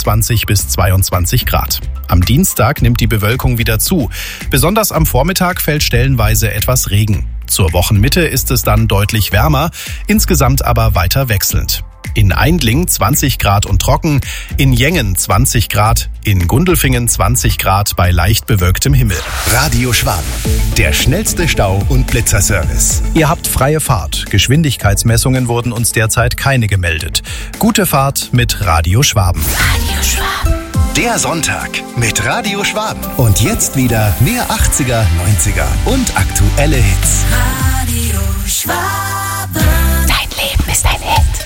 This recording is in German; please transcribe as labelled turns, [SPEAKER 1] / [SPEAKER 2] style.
[SPEAKER 1] 21 bis 22 Grad. Am Dienstag nimmt die Bewölkung wieder zu. Besonders am Vormittag fällt stellenweise etwas Regen. Zur Wochenmitte ist es dann deutlich wärmer, insgesamt aber weiter wechselnd. In Aindling 20 Grad und trocken, in Jengen 20 Grad, in Gundelfingen 20 Grad bei leicht bewölktem Himmel.
[SPEAKER 2] Radio Schwaben, der schnellste Stau- und Blitzerservice.
[SPEAKER 1] Ihr habt freie Fahrt. Geschwindigkeitsmessungen wurden uns derzeit keine gemeldet. Gute Fahrt mit Radio Schwaben.
[SPEAKER 3] Radio Schwaben.
[SPEAKER 2] Der Sonntag mit Radio Schwaben. Und jetzt wieder mehr 80er, 90er und aktuelle Hits.
[SPEAKER 3] Radio Schwaben. Dein Leben ist ein Hit.